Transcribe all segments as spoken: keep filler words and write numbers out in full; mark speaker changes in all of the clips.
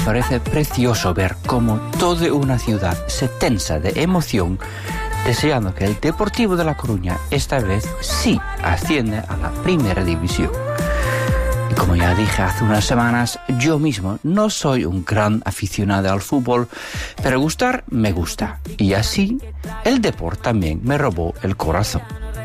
Speaker 1: parece precioso ver cómo toda una ciudad se tensa de emoción deseando que el Deportivo de La Coruña esta vez sí ascienda a la primera división. Y como ya dije hace unas semanas, yo mismo no soy un gran aficionado al fútbol, pero gustar me gusta. Y así, el Depor también me robó el corazón.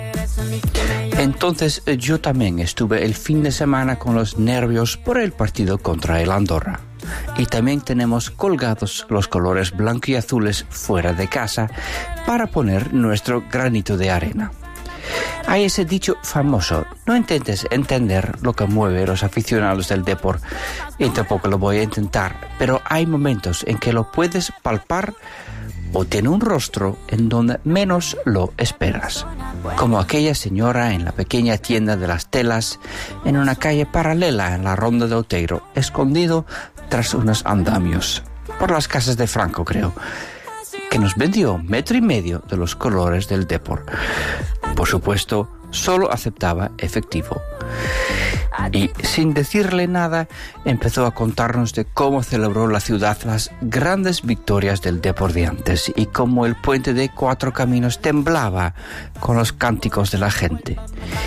Speaker 1: Entonces yo también estuve el fin de semana con los nervios por el partido contra el Andorra. Y también tenemos colgados los colores blanco y azules fuera de casa para poner nuestro granito de arena. Hay ese dicho famoso: no intentes entender lo que mueve a los aficionados del Depor, y tampoco lo voy a intentar, pero hay momentos en que lo puedes palpar o tiene un rostro en donde menos lo esperas, como aquella señora en la pequeña tienda de las telas en una calle paralela en la Ronda de Outeiro, escondido tras unos andamios, por las casas de Franco creo, que nos vendió metro y medio de los colores del Depor. Por supuesto, solo aceptaba efectivo. Y sin decirle nada, empezó a contarnos de cómo celebró la ciudad las grandes victorias del Depor de antes y cómo el puente de Cuatro Caminos temblaba con los cánticos de la gente.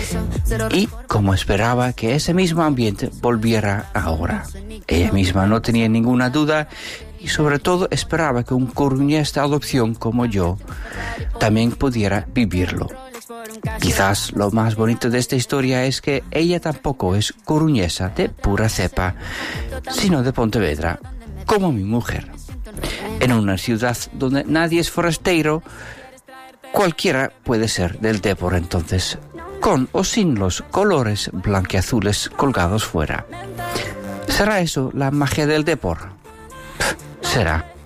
Speaker 1: Y cómo esperaba que ese mismo ambiente volviera ahora. Ella misma no tenía ninguna duda y sobre todo esperaba que un coruñés de adopción como yo también pudiera vivirlo. Quizás lo más bonito de esta historia es que ella tampoco es coruñesa de pura cepa, sino de Pontevedra, como mi mujer. En una ciudad donde nadie es forastero, cualquiera puede ser del Depor entonces, con o sin los colores blanquiazules colgados fuera. ¿Será eso la magia del Depor? Será.